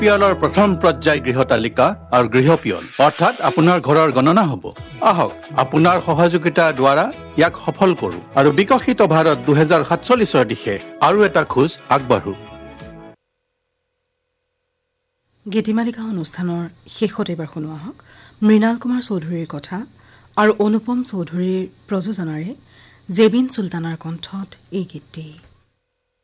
পিয়লৰ প্ৰথম পৰ্যায় গৃহ তালিকা আৰু গৃহ পিয়ল অৰ্থাৎ আপোনাৰ ঘৰৰ গণনা হ'ব। আহক আপোনাৰ সহযোগিতাৰ দ্বাৰা ইয়াক সফল কৰোঁ আৰু বিকশিত ভাৰত 2047 দিশে আৰু এটা খোজ আগবাঢ়ো। গীতিমালিকা অনুষ্ঠানৰ শেষত এবাৰ শুনোৱা হওক মৃণাল কুমাৰ চৌধুৰীৰ কথা আৰু অনুপম চৌধুৰীৰ প্ৰযোজনাৰে জেবিন চুলতানাৰ কণ্ঠত এই গীতটি।